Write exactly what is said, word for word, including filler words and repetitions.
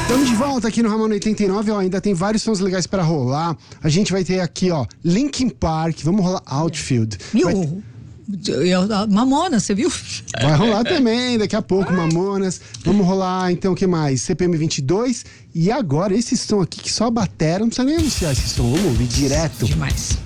Estamos de volta aqui no Ramon oitenta e nove, ó, ainda tem vários sons legais pra rolar. A gente vai ter aqui, ó, Linkin Park, vamos rolar Outfield. E Vai... o Mamonas, você viu? Vai rolar também, daqui a pouco, Mamonas. Vamos rolar, então, o que mais? C P M vinte e dois. E agora, esse som aqui, que só a batera, não precisa nem anunciar esse som, vamos ouvir direto. Demais.